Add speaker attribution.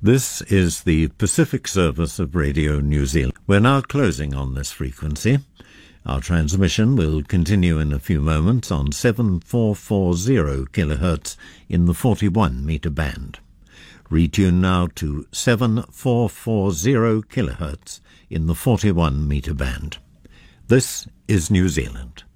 Speaker 1: This is the Pacific service of Radio New Zealand. We're now closing on this frequency. Our transmission will continue in a few moments on 7440 kHz in the 41 metre band. Retune now to 7440 kHz in the 41 metre band. This is New Zealand.